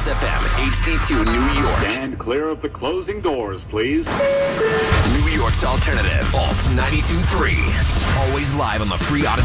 Kiss FM, HD2 New York. Stand clear of the closing doors, please. New York's alternative, Alt 92.3. Always live on the free Odyssey.